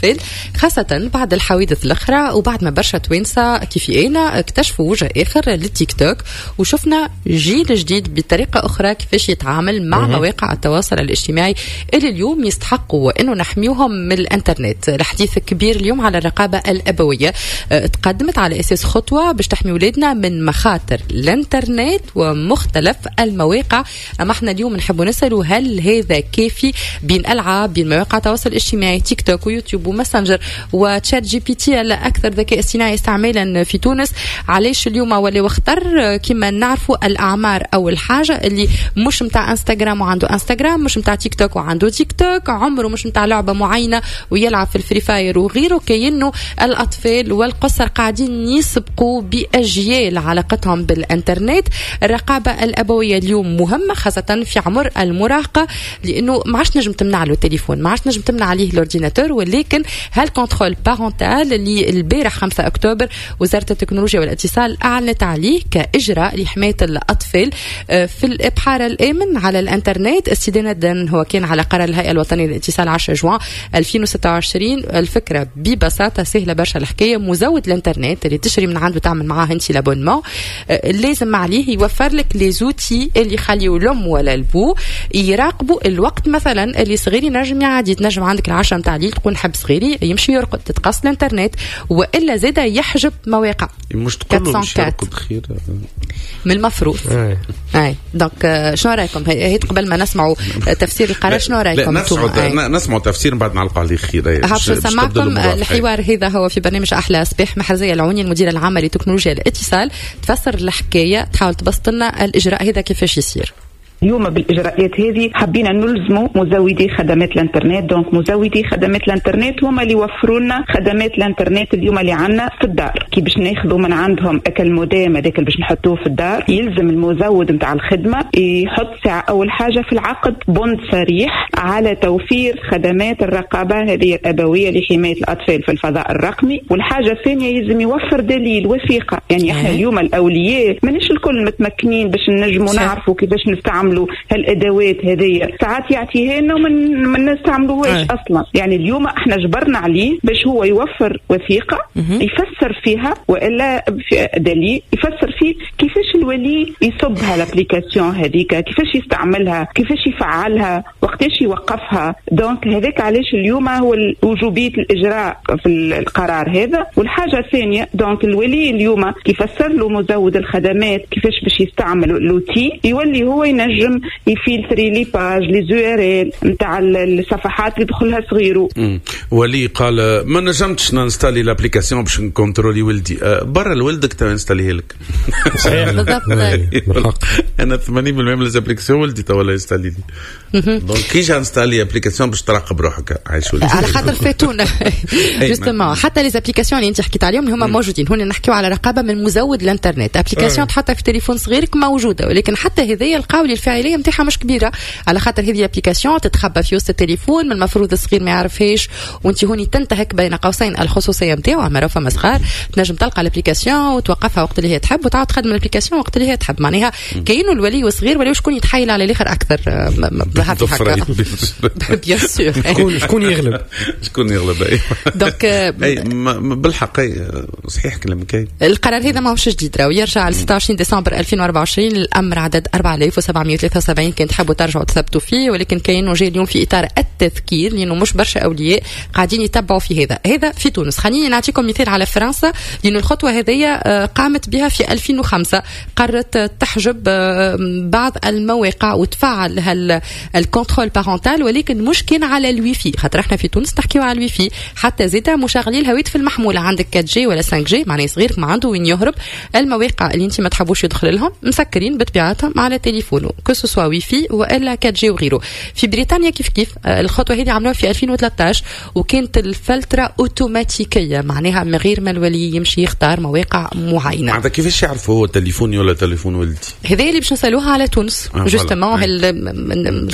خاصة بعد الحوادث الأخرى وبعد ما برشا توانسة كيفي أنا اكتشفوا وجه آخر للتيك توك وشفنا جيل جديد بطريقة أخرى كيفاش يتعامل مع مواقع التواصل الاجتماعي اللي اليوم يستحقوا أنه نحميوهم من الانترنت. الحديث كبير اليوم على الرقابة الأبوية تقدمت على أساس خطوة باش تحمي ولادنا من مخاطر الانترنت ومختلف المواقع. أما احنا اليوم نحب نسألوا هل هذا كافي بين ألعاب بين مواقع التواصل الاجتماعي تيك توك ويوتيوب وماسنجر وتشات جي بي تي الأكثر ذكاء اصطناعي استعمالا في تونس؟ علاش اليوم ولا واختار كما نعرفوا الأعمار أول حاجة اللي مش متاع انستغرام وعنده انستغرام، مش متاع تيك توك وعنده تيك توك، عمره مش متاع لعبة معينة ويلعب في الفري فاير وغيره، كأنه الأطفال والقصر قاعدين يسبقوا بأجيال علاقتهم بالإنترنت. الرقابة الأبوية اليوم مهمة خاصة في عمر المراهقة، لأنه ما عادش نجم تمنع له التليفون، ما عادش نجم تمنع عليه الأورديناتور، ولكن هالكونترول بارونتال اللي البارح 5 أكتوبر وزارة التكنولوجيا والاتصال أعلنت عليه كإجراء لحماية الأطفال في الإبحار الآمن على الإنترنت استدانة هو كان على قرار الهيئة الوطنية للاتصال 10 جوان 2026. الفكرة ببساطة سهلة برشا، الحكاية مزود الإنترنت اللي تشري من عنده تعمل معاه انت لابونمون لازم عليه يوفر لك لي زوتي اللي يخليوا الأم ولا البو يراقبوا الوقت. مثلا اللي صغير ينجم يعدي، تنجم عندك العشرة متاع الليل تكون حب صغيري يمشي يرقد تتقص الإنترنت، وإلا زاد يحجب مواقع مش تقول مش يرقد خير من المفروض. دونك شنو رايكم؟ هي قبل ما نسمعوا تفسير القرار شنو رايكم؟ نسمعوا تفسير بعد نعلقوا عليه خير. حابش نسمعكم الحوار هذا هو في برنامج أحلى صباح. محرزية العوني المديرة العامة لتكنولوجيا الاتصال تفسر الحكاية، تحاول تبسط لنا الإجراء هذا كيفاش يصير. اليوم بالإجراءات هذه حبينا نلزموا مزودي خدمات الانترنت. دونك مزودي خدمات الانترنت هما اللي يوفروا لنا خدمات الانترنت اليوم اللي عندنا في الدار. كي باش ناخذوا من عندهم اكل مودام هذاك اللي باش نحطوه في الدار، يلزم المزود نتاع الخدمه يحط ساعه اول حاجه في العقد بند صريح على توفير خدمات الرقابه هذه الابويه لحمايه الاطفال في الفضاء الرقمي. والحاجه الثانيه يلزم يوفر دليل وثيقه. يعني احنا اليوم الاولياء مانيش الكل متمكنين باش نجموا نعرفوا كيفاش نستعمل هالادوات هذه، ساعات يعطيها لنا ومن نستعملوهاش اصلا. يعني اليوم احنا جبرنا عليه باش هو يوفر وثيقه يفسر فيها والا في دليل يفسر فيه كيفاش الولي يصبها الابليكاسيون هذيك، كيفاش يستعملها، كيفاش يفعلها، وقتاش يوقفها. دونك هذاك علاش اليوم هو وجوبيه الاجراء في القرار هذا. والحاجه الثانيه دونك الولي اليوم كيفسر له مزود الخدمات كيفاش باش يستعمل اللوتي، يولي هو ينجم يفلتري لي باج لي زوريل نتاع الصفحات اللي دخلها صغيرو. ولي قال ما نجمتش ننستالي الابليكاسيون باش نكونترولي ولدي برا الولدك تو انستاليه لك. بالضبط. انا 80% من الابليكاسيون ولدي تو ولا ينستالي لي. دونك كيجا انستالي ابليكاسيون باش تراقب روحك عايش ولدي على خاطر فاتونا جوستومون. حتى لي ابليكاسيون اللي انت حكيت عليهم هما موجودين. هنا نحكيو على رقابه من مزود الانترنت. ابليكاسيون تحطها في تليفون صغيرك موجوده، ولكن حتى هذه القاولي الفاعليه نتاعها مش كبيره، على خاطر هذه ابليكاسيون تتخبى في وسط التليفون، من المفروض الصغير ما يعرفهاش، وانت هوني تنتهك بين قوسين الخصوصيه نتاعو. اما راه مسخار تنجم تلقى الابليكاسيون وتوقفها وقت اللي هي تحب وتعاود تخدم الابليكاسيون وقت اللي هي تحب. معناها كاينه الولي والصغير ولا شكون يتحايل على الاخر اكثر بهذا بيان سور. شكون يغلب دونك بالحق صحيح كلامك. القرار هذا ماهوش جديد، راهو يرجع ل 26 ديسمبر 2024. الامر عدد 4773. كنت تحبوا ترجعوا تثبتوا فيه، ولكن كاينه جاي اليوم في اطار التذكير لانه مش برشا اولياء قاعدين يتبعوا في هذا في تونس. خليني نعطيكم مثال على فرنسا، لانه الخطوه هذه قامت بها في 2005. قررت تحجب بعض المواقع وتفعل الكونترول بارونتال، ولكن مش كان على الويفي، خاطر احنا في تونس نحكيو على الويفي. حتى زيد مشغلين الهواتف المحموله، عندك 4G ولا 5G، معناه صغيرك ما عنده وين يهرب. المواقع اللي انت ما تحبوش يدخل لهم مسكرين بطبيعتهم على تليفونه كسوسوا ويفي والا 4G وغيره. في بريطانيا كيف الخطوه هذه عملوها في 2013، وكانت الفلتره اوتوماتيكيه، معناها من غير ما الولي يمشي يختار مواقع معينه. هذا كيفاش يعرفوا هو تليفوني ولا تليفون ولدي؟ هذا اللي باش نسالوها على تونس جوستومون.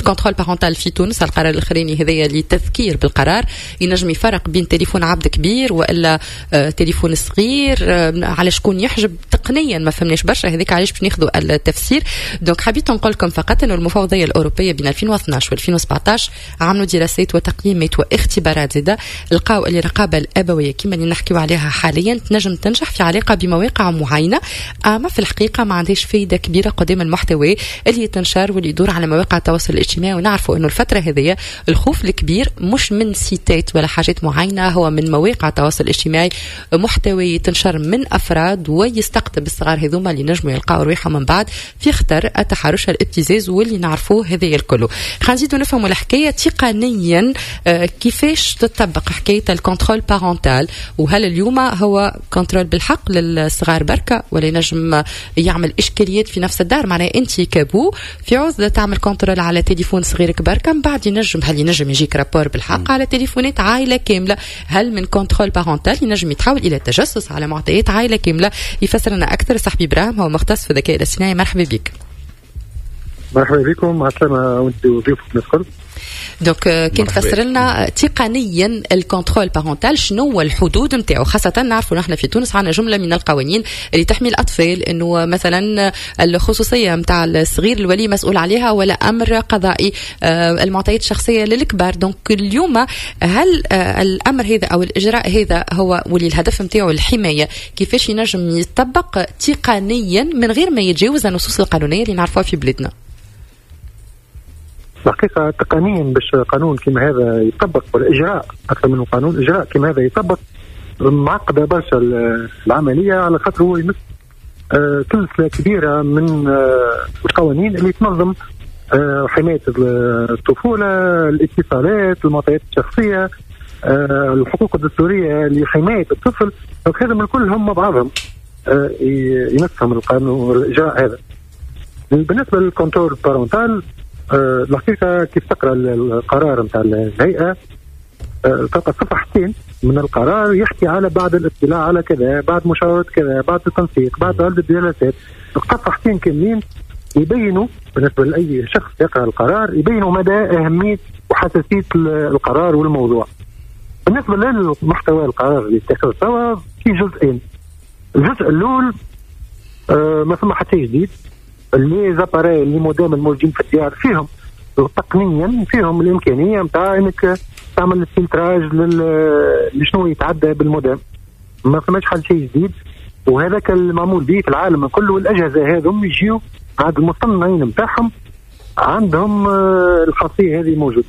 الكونترول بارونتال في تونس القرار الاخراني هذايا للتذكير بالقرار ينجم يفرق بين تليفون عبد كبير والا تليفون صغير على شكون يحجب تقنيا ما فهمناش برشا هذيك علاش باش ناخذوا التفسير. دونك حبيت نقول لكم فقط انه المفوضيه الاوروبيه بين 2012 و2017 عملوا دراسات وتقييمات واختبارات زاده لقاو اللي الرقابه الابويه كما اللي نحكيو عليها حاليا تنجم تنجح في علاقه بمواقع معينه، اما في الحقيقه ما عندهاش فايده كبيره قدام المحتوى اللي تنشر واللي يدور على مواقع التواصل الاجتماعي. ونعرفوا انه الفتره هذه الخوف الكبير مش من سيتات ولا حاجات معينه، هو من مواقع التواصل الاجتماعي، محتوى تنشر من افراد ويستقطب الصغار هذوما اللي نجموا يلقاو رويحهم من بعد في خطر التحرش الابتزاز واللي نعرفوه هذا الكل. خلينا نزيدوا نفهموا الحكايه تقنيا كيفاش تطبق حكايه الكنترول بارونتال، وهل اليوم هو كنترول بالحق للصغار بركه ولا ينجم يعمل اشكاليات في نفس الدار؟ معناها انت كابو في عوزه تعمل كنترول على تليفون صغيرك بركه، من بعد هل ينجم يجيك رابور بالحق على تليفونات عائله كامله؟ هل من كنترول بارونتال ينجم يتحول الى تجسس على معطيات عائله كامله؟ يفسر لنا اكثر صاحبي ابراهيم، هو مختص في الذكاء الاصطناعي. مرحبا بك. مرحبا بكم، مع السلامه وانت وضيوفكم الكل. دونك كي تفسر لنا تقنيا الكنترول بارونتال شنو هو الحدود نتاعو، خاصه نعرفوا نحن في تونس عندنا جمله من القوانين اللي تحمي الاطفال، انه مثلا الخصوصيه نتاع الصغير الولي مسؤول عليها ولا امر قضائي، المعطيات الشخصيه للكبار. دونك اليوم هل الامر هذا او الاجراء هذا هو واللي الهدف نتاعو الحمايه، كيفاش ينجم يطبق تقنيا من غير ما يتجاوز النصوص القانونيه اللي نعرفوها في بلادنا؟ الحقيقة تقنيا باش قانون كما هذا يطبق، والإجراء أكثر من قانون، إجراء كما هذا يطبق معقدة برشا العملية، على خاطر هو يمس سلسلة كبيرة من القوانين اللي تنظم حماية الطفولة، الاتصالات، المعطيات الشخصية، الحقوق الدستورية لحماية الطفل. هذا من كل هم بعضهم يمسهم القانون والإجراء هذا. بالنسبة للكنترول بارونتال، الحقيقة كيف تقرأ القرار متاع الهيئة تلقى صفحتين من القرار يحكي على بعد الاطلاع على كذا، بعد مشاورة كذا، بعد التنسيق، بعد عدة جلسات. صفحتين كاملين يبينوا بالنسبة لأي شخص يقرأ القرار يبينوا مدى أهمية وحساسية القرار والموضوع. بالنسبة للمحتوى القرار اللي اتخذ توا في جزئين. الجزء الأول ما فما حتى جديد، اللي زاباري اللي مودام الموجودين في الديار فيهم تقنيا فيهم الامكانيه نتاع انك تعمل الفلتراج لشنو يتعدى بالمودام. ما فماش حل شيء جديد، وهذاك المعمول به في العالم كله. والاجهزه هذم يجيو عند المصنعين نتاعهم عندهم الخاصيه هذه موجوده.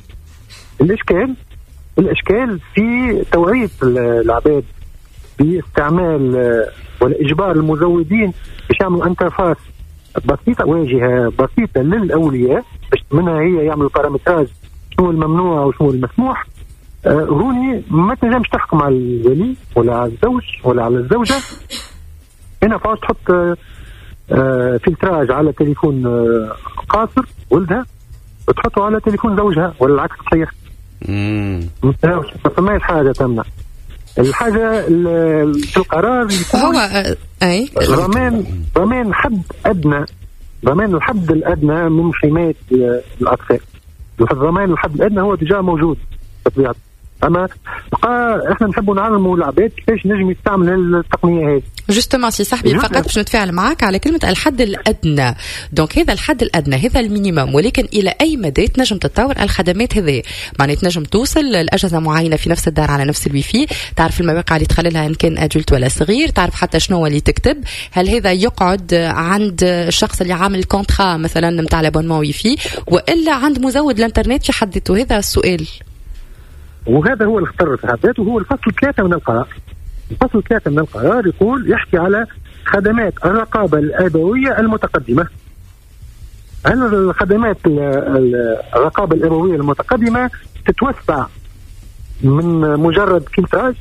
الاشكال في توعيه العباد باستعمال والاجبار المزودين باش يعملوا انترفاس بسيطة، واجهة بسيطة للأولياء باش منها هي يعمل بارامتراج شنو الممنوع وشنو المسموح. هوني ما تنجمش تحكم على الولي ولا على الزوج ولا على الزوجة. هنا فاش تحط فلتراج على تليفون قاصر ولدها وتحطه على تليفون زوجها ولا العكس صحيح. ما فماش حاجة تمنع. الحاجة في القرار هو أي ضمان حد أدنى، ضمان الحد الأدنى من حماية الأطفال. الضمان الحد الأدنى هو ديجا موجود بطبيعة، أما بقى إحنا نحبوا نعلموا العباد كيفاش نجم يستعمل التقنية هذه. جوستومون سي صاحبي فقط باش نتفاعل معك على كلمة الحد الأدنى. دونك هذا الحد الأدنى هذا المينيمم، ولكن إلى أي مدى تنجم تتطور الخدمات هذه؟ معناها تنجم توصل لأجهزة معينة في نفس الدار على نفس الويفي، تعرف المواقع اللي تخللها إن كان أجلت ولا صغير، تعرف حتى شنو اللي تكتب. هل هذا يقعد عند الشخص اللي عامل كونترا مثلا نتاع الابونمون ويفي وإلا عند مزود الانترنت في حد ذاته؟ هذا السؤال. وهذا هو الخطر في حد ذاته، وهو الفصل 3 من القرار. الفصل 3 من القرار يقول يحكي على خدمات الرقابة الأبوية المتقدمة. هل الخدمات الرقابة الأبوية المتقدمة تتوسع من مجرد فلتراج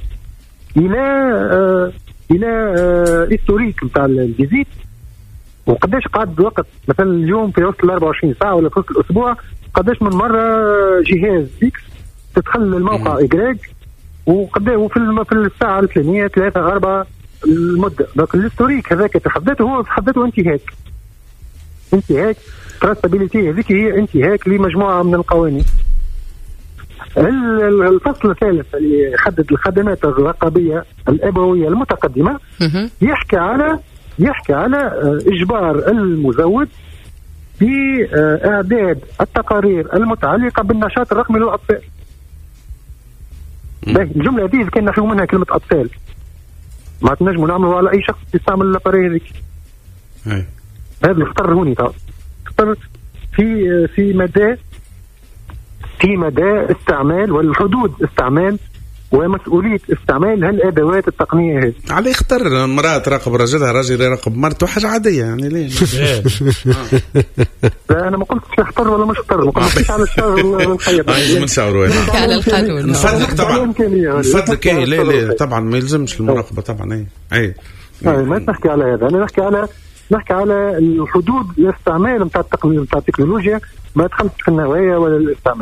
إلى هيستوريك نتاع الفيزيت، وقداش قعد وقت مثلا اليوم في وسط 24 ساعة ولا في وسط الأسبوع قداش من مرة جهاز إكس تدخل الموقع إجراج وفي الساعة الفلانية 3-4 المدة. لكن الهيستوريك هذاك تحدثه هو تحدثه انتهاك. انتهاك تراسابيليتي، هذيك هي انتهاك لمجموعة من القوانين. الفصل الثالث اللي يحدد الخدمات الرقابية الأبوية المتقدمة يحكي على إجبار المزود في إعداد التقارير المتعلقة بالنشاط الرقمي للأطفال. الجملة هذه كان نحو منها كلمة أطفال، ما تنجموا نعملوا على أي شخص يستعمل الأباريل هذيك. هذا الخطر هوني خطر في مدى استعمال والحدود استعمال ومسؤولية استعمال هالأدوات التقنية هذه. على يختار المرأة تراقب رجلها، رجل يراقب مرته، حاجة عادية يعني. ليه؟ لا أنا ما قلتش يختار ولا مش يختار، ما قلتش على الشهر الخيط. لازم نشاوروا على القانون. نفضلك طبعا، نفضلك إيه؟ ليه طبعا ما يلزمش المراقبة طبعا. إيه ما نحكي على هذا، أنا نحكي على الحدود الاستعمال نتاع التقنية نتاع التكنولوجيا، ما تدخلش في النوايا ولا الاستعمال.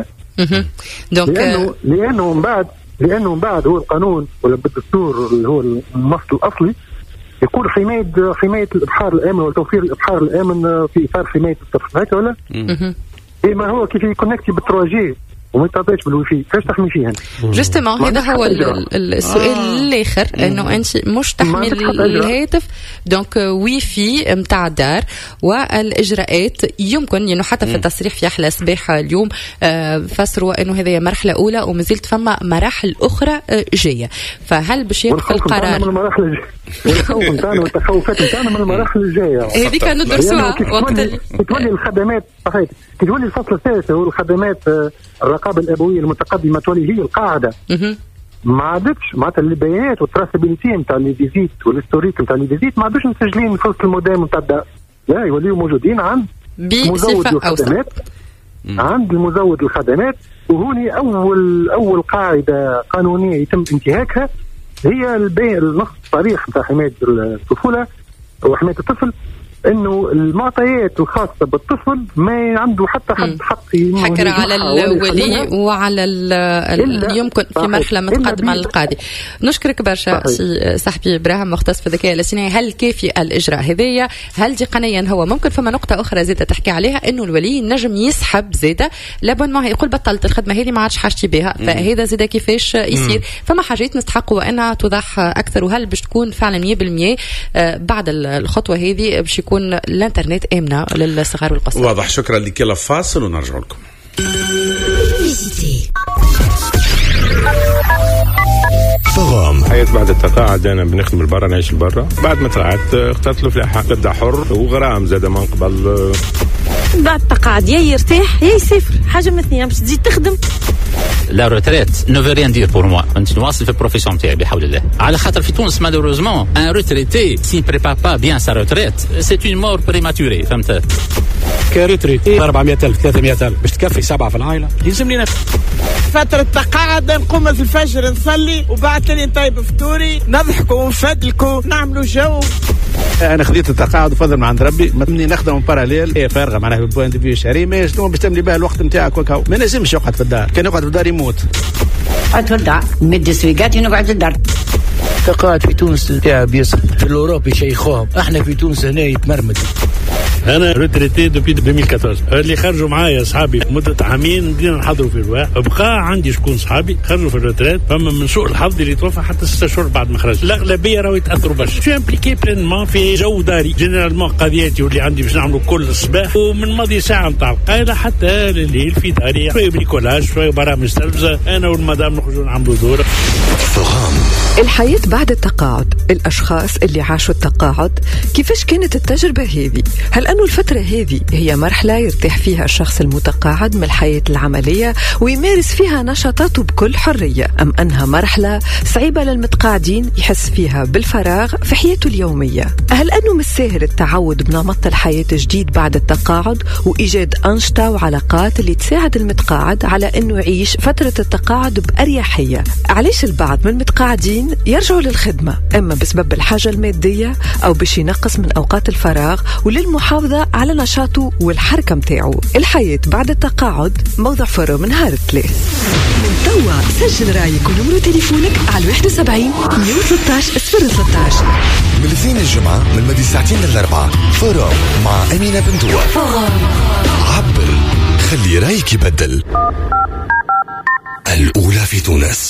لأنه من بعد هو القانون ولا بالدستور اللي هو النص الأصلي يقول حماية الإبحار الآمن وتوفير الإبحار الآمن في إطار حماية الطفل، هكا ولا؟ ما هو كيف يكونكتي بالتروجي وما يتعطيش بالويفي، كيفاش تحمي فيها؟ جستمون هذا هو السؤال الآخر، انه انت مش تحمل الهاتف دونك ويفي متاع الدار، والاجراءات يمكن انه حتى في التصريح في احلى صباح اليوم فسروا انه هذه مرحله اولى ومازلت فما مراحل اخرى جايه. فهل باش يقف القرار والخوف نتاعنا والتخوفات نتاعنا من المراحل الجايه هذه كانوا ندرسوها وقت تولي الخدمات صحيح، تولي الفصل الثالث هو الخدمات الرقابة الأبوية المتقدمة تولي هي القاعدة. ما عادتش معناتها البيانات والتراسابيليتي نتاع لي فيزيت والهيستوريك نتاع لي فيزيت ما عادوش مسجلين في وسط المودام نتاع الدار، لا يوليو موجودين عند مزود الخدمات، عند المزود الخدمات. وهوني أول قاعدة قانونية يتم انتهاكها هي النص الصريح نتاع حماية الطفولة وحماية الطفل، انه المعطيات الخاصه بالطفل ما عنده حتى حد حق حكر على الولي وعلى يمكن في مرحله متقدمه للقاضي. نشكرك برشا صاحبي ابراهيم مختص في الذكاء الاصطناعي. هل كافي الاجراء هذايا؟ هل دي قانونيا هو ممكن؟ فما نقطه اخرى زياده تحكي عليها، انه الولي نجم يسحب زاده لابد ما يقول بطلت الخدمه هذه ما عادش حاجتي بها، فهذا زاده كيفاش يصير؟ فما حاجات نستحقوا انها توضح اكثر. وهل باش تكون فعلا 100% بعد الخطوه هذه باش يكون الانترنت آمنة للصغار والقصار؟ واضح. شكرا لك. يلا فاصل ونرجع لكم. فغام حياة بعد التقاعد. أنا بنخدم البرا، نعيش البرا. بعد ما طلعت اخترت الفلاحة، تبدأ حر وغرام زاد من قبل. بعد التقاعد يا يرتاح يا يسافر، حاجة من اثنين، باش تزيد تخدم. لا retraite ne veut rien dire pour moi. أنت نواصل في البروفيسيون نتاعي بحول الله. على خاطر في تونس malheureusement un retraité s'il ne prépare pas bien sa retraite c'est une mort prématurée. فهمت؟ كريتريتي 400,000 300,000 باش تكفي 7 في العائلة، يلزمني نفس فترة تقاعد. نقوم في الفجر نصلي وبعد لي نطيب فطوري، نضحكوا ونفدلكوا نعملوا جو. انا خديت التقاعد وفضل من عند ربي، مني نخدم باراليل هي فارغه معناها بالبوينت دو فيو شهري، ما شنو باش تملي بها الوقت نتاعك وكاو. ما نجمش يقعد في الدار، كان يقعد في الدار يموت. قعد في الدار مد سويقاتي نقعد في الدار. التقاعد في تونس تاع بيصل، في الاوروبي يشيخوهم، احنا في تونس هنا يتمرمد. انا ريتريتي دوبي 2014. اللي خرجوا معايا اصحابي مده عامين بدينا نحضروا في الواح، بقى عندي شكون صحابي خرجوا في الريتريت، فما من سوء الحظ اللي توفى حتى 6 شهور بعد ما خرج. الاغلبيه راهو يتاثروا برشا. شو امبليكي بلينمون في جو داري. جينيرالمون قضياتي واللي عندي باش نعملوا كل الصباح، ومن ماضي ساعه نتاع القايله حتى الليل في داري، شويه بريكولاج شويه برامج تلفزه، انا والمدام نخرجوا نعملوا دور. الحياة بعد التقاعد، الأشخاص اللي عاشوا التقاعد كيفاش كانت التجربة هذه؟ هل أنه الفترة هذه هي مرحلة يرتاح فيها الشخص المتقاعد من الحياة العملية ويمارس فيها نشاطاته بكل حرية، أم أنها مرحلة صعيبة للمتقاعدين يحس فيها بالفراغ في حياته اليومية؟ هل أنه مستاهل التعود بنمط الحياة الجديد بعد التقاعد وإيجاد أنشطة وعلاقات اللي تساعد المتقاعد على أنه يعيش فترة التقاعد بأريحية؟ علاش البعض من المتقاعدين آخرين يرجعوا للخدمة إما بسبب الحاجة المادية أو باش ينقص من أوقات الفراغ وللمحافظة على نشاطه والحركة متاعه. الحياة بعد التقاعد موضوع فرو من نهار الثلاث. من توا سجل رايك ونمرو تليفونك على 71 113 013. من الاثنين الجمعة من مدي ساعتين للأربعة فرو مع أمينة بنتوا. عبر خلي رايك يبدل. الأولى في تونس.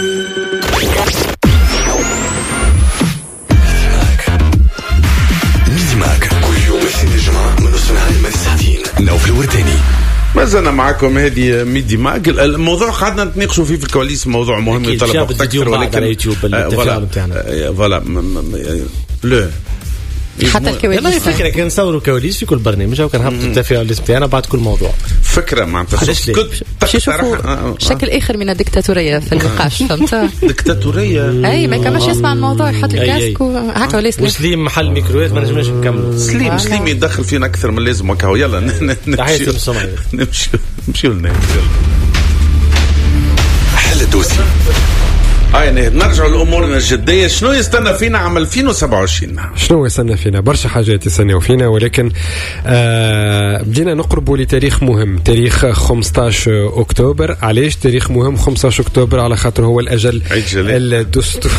ميدي ماك كل يوم الاثنين الجمعة من نص نهار لمدي ساعتين. نوفل الورداني. ما زلنا معكم. هذه ميدي ماك. الموضوع قعدنا نتناقشوا فيه في الكواليس، موضوع مهم يطلب وقت أكثر، ولكن على يوتيوب التفاعل بتاعنا فوالا لا حتى الكواليس. والله فكرة كان نصوروا كواليس في كل برنامج وكان هبطوا التفاعل بتاعنا بعد كل موضوع. فكرة معناتها شكل آخر من الدكتاتورية في النقاش. فهمت؟ دكتاتورية. أي ما كانش يسمع الموضوع يحط الكاسك وهكا وليس. وسليم محل ميكروويف ما نجمناش نكمل. سليم يتدخل فينا أكثر من لازم وكاو. يلا نمشي لنا. حل الدوسي. نرجع لأمورنا الجدية. شنو يستنى فينا عام 2027؟ شنو يستنى فينا؟ برشا حاجات يستنى فينا، ولكن بدينا نقربوا لتاريخ مهم، تاريخ 15 أكتوبر. علاش تاريخ مهم 15 أكتوبر؟ على خاطر هو الأجل الدستوري.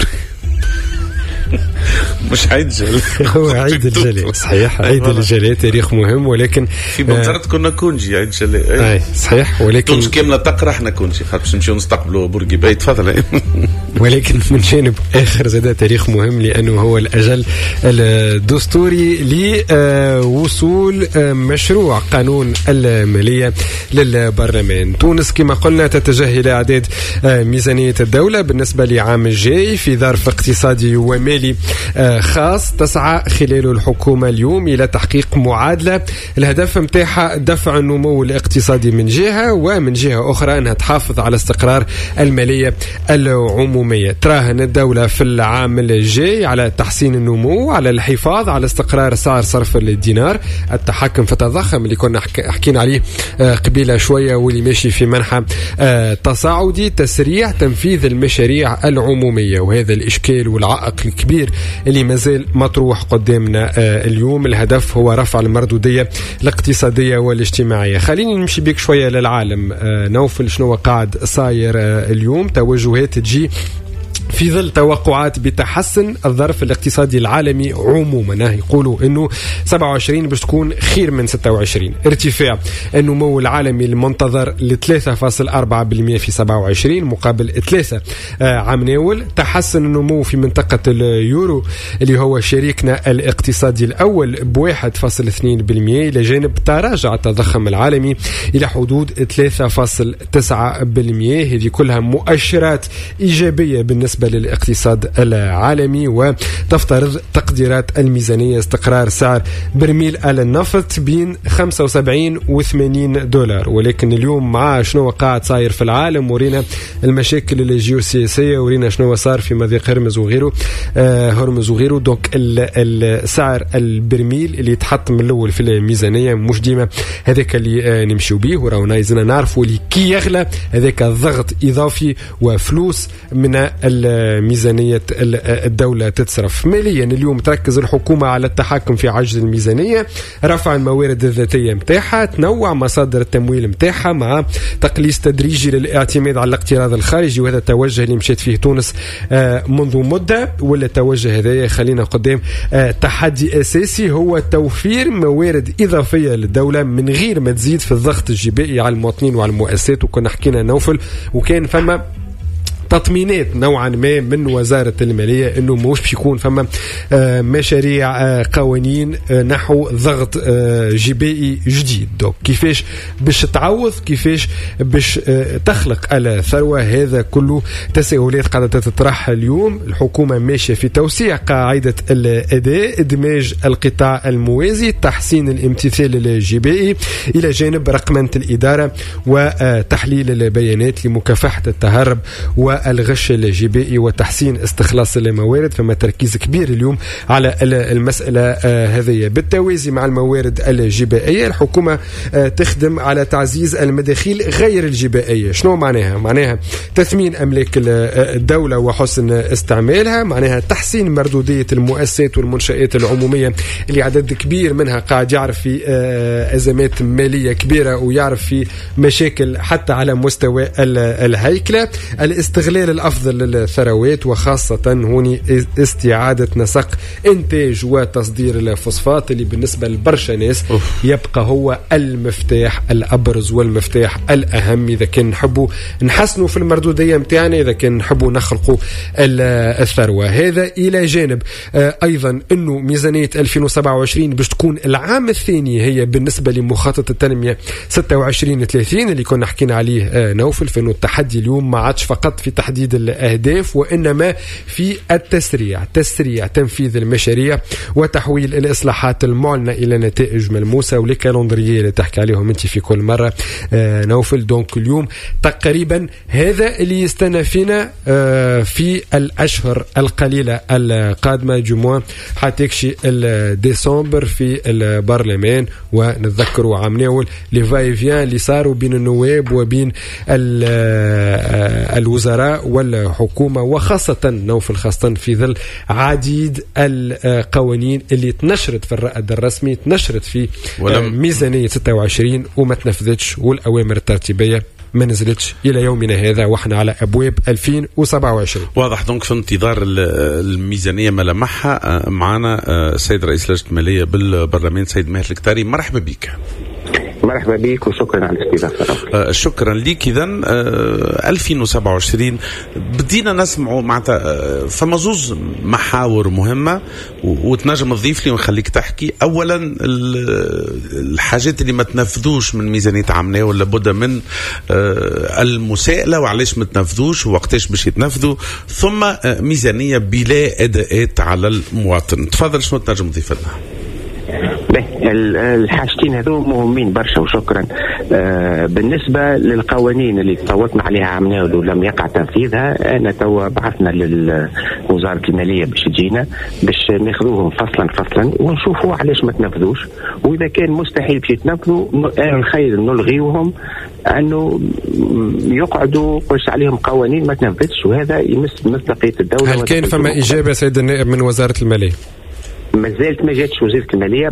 مش عيد جلال، هو عيد الجلال. صحيح، عيد الجلال تاريخ مهم، ولكن في بنزرت كنا كونجي عيد جلال. اي صحيح، ولكن تونس كامله تقرا، احنا كونجي خاطر باش نمشيو نستقبلوا بورقيبه. تفضل. ولكن من جانب اخر زاد تاريخ مهم، لانه هو الاجل الدستوري لوصول مشروع قانون الماليه للبرلمان. تونس كما قلنا تتجه الى اعداد ميزانيه الدوله بالنسبه لعام الجاي في ظرف اقتصادي ومالي خاص تسعى خلاله الحكومة اليوم إلى تحقيق معادلة الهدف متاعها دفع النمو الاقتصادي من جهة، ومن جهة أخرى أنها تحافظ على استقرار المالية العمومية. تراهن الدولة في العام الجاي على تحسين النمو، على الحفاظ على استقرار سعر صرف الدينار، التحكم في التضخم اللي كنا حكينا عليه قبيلة شوية واللي ماشي في منحى تصاعدي، تسريع تنفيذ المشاريع العمومية. وهذا الإشكال والعائق الكبير اللي مازال مطروح قدامنا اليوم. الهدف هو رفع المردودية الاقتصادية والاجتماعية. خليني نمشي بيك شوية للعالم. نوفل شنو قاعد صاير اليوم؟ توجهات تجي في ظل توقعات بتحسن الظرف الاقتصادي العالمي عموما. يقولوا انه 27 باش تكون خير من 26. ارتفاع النمو العالمي المنتظر ل 3.4% في 27 مقابل 3 عام ناول. تحسن النمو في منطقة اليورو اللي هو شريكنا الاقتصادي الأول ب1.2%، إلى جانب تراجع التضخم العالمي إلى حدود 3.9%. هذه كلها مؤشرات إيجابية بالنسبة للاقتصاد العالمي، وتفترض تقديرات الميزانية استقرار سعر برميل النفط بين 75 و$80. ولكن اليوم مع شنو قاعد صاير في العالم، ورينا المشاكل الجيوسياسية، ورينا شنو صار في مضيق هرمز وغيره. دونك السعر البرميل اللي يتحط من الأول في الميزانية مش ديما هذاك اللي نمشيو به، ورانا يزنا نعرفوا اللي كي يغلى هذاك ضغط إضافي وفلوس من ميزانية الدولة تتصرف. ماليا اليوم تركز الحكومة على التحكم في عجز الميزانية، رفع الموارد الذاتية متاعها، تنوع مصادر التمويل متاعها مع تقليص تدريجي للاعتماد على الاقتراض الخارجي. وهذا التوجه اللي مشيت فيه تونس منذ مدة، ولا التوجه هذا خلينا قدام تحدي أساسي هو توفير موارد إضافية للدولة من غير ما تزيد في الضغط الجبائي على المواطنين وعلى المؤسسات. وكنا حكينا نوفل وكان فما تطمينات نوعا ما من وزارة المالية انه مش باش يكون فما مشاريع قوانين نحو ضغط جبائي جديد. دوك كيفاش باش تعوض، كيفاش باش تخلق الثروة، هذا كله تساؤلات قاعدة تطرح اليوم. الحكومة ماشية في توسيع قاعدة الأداء، إدماج القطاع الموازي، تحسين الامتثال الجبائي، إلى جانب رقمنة الإدارة وتحليل البيانات لمكافحة التهرب و والغش الجبائي وتحسين استخلاص الموارد. فما تركيز كبير اليوم على المسألة هذه. بالتوازي مع الموارد الجبائية الحكومة تخدم على تعزيز المداخيل غير الجبائية. شنو معناها؟ معناها تثمين أملاك الدولة وحسن استعمالها، معناها تحسين مردودية المؤسسات والمنشآت العمومية اللي عدد كبير منها قاعد يعرف في أزمات مالية كبيرة ويعرف في مشاكل حتى على مستوى الهيكلة. الاستغلال الأفضل للثروات وخاصة هوني استعادة نسق إنتاج وتصدير الفوسفات اللي بالنسبة لبرشا ناس يبقى هو المفتاح الأبرز والمفتاح الأهم إذا كان نحبوا نحسنوا في المردودية متاعنا، إذا كان نحبوا نخلقوا الثروة. هذا إلى جانب أيضا أنه ميزانية 2027 باش تكون العام الثاني هي بالنسبة لمخطط التنمية 26-30 اللي كنا حكينا عليه نوفل، فإنه التحدي اليوم ما عادش فقط في تحديد الأهداف وإنما في تسريع تنفيذ المشاريع وتحويل الإصلاحات المعلنة إلى نتائج ملموسة والكالندرية اللي تحكي عليهم أنت في كل مرة نوفل. دونك اليوم تقريبا هذا اللي يستنى فينا في الأشهر القليلة القادمة جمعة حتكشي ديسمبر في البرلمان. ونتذكروا عام ناول لي فايفيان اللي صاروا بين النواب وبين الوزراء والحكومة وخاصة نوفل خاصة في ظل عديد القوانين اللي تنشرت في الرائد الرسمي تنشرت في ميزانية 26 وما تنفذتش، والأوامر الترتيبية ما نزلتش إلى يومنا هذا وإحنا على أبواب 2027. واضح. دونك في انتظار الميزانية ملامحها. معنا السيد رئيس لجنة المالية بالبرلمان سيد ماهر الكتاري، مرحبا بك. مرحبا بك وشكرا على الاستضافة. شكرا لك. إذن 2027 بدينا نسمعوا معناتها فما زوز محاور مهمة وتنجم تضيف لي ونخليك تحكي. أولا الحاجات اللي ما تنفذوش من ميزانية عامة ولا بد من المساءلة وعليش ما تنفذوش ووقتاش باش يتنفذوا، ثم ميزانية بلا أداءات على المواطن. تفضل شنو تنجم تضيف لنا؟ الحاجتين هذو مهمين برشا وشكرا. بالنسبة للقوانين اللي صوتنا عليها عمنا ولم يقع تنفيذها، أنا توا بعثنا لوزارة المالية باش تجينا باش ناخذوهم فصلا ونشوفوا علاش ما تنفذوش، وإذا كان مستحيل باش يتنفذوا الخير نلغيوهم أنه يقعدوا قرش عليهم قوانين ما تنفذش، وهذا يمس مصداقية الدولة. هل كان فما إجابة سيد النائب من وزارة المالية؟ ما زالت ما جاتش وزيرة المالية.